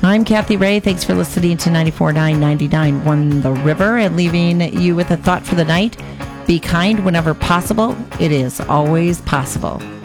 I'm Kathy Ray. Thanks for listening to 94.9 99.1 The River, and leaving you with a thought for the night. Be kind whenever possible. It is always possible.